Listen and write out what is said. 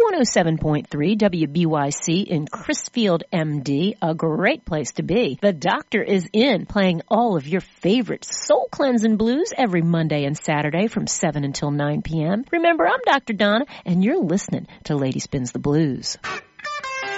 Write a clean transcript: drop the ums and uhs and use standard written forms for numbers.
107.3 WBYC in Crisfield, MD, a great place to be. The Doctor is in, playing all of your favorite soul cleansing blues every Monday and Saturday from 7 until 9 p.m. Remember, I'm Dr. Donna, and you're listening to Lady Spins the Blues.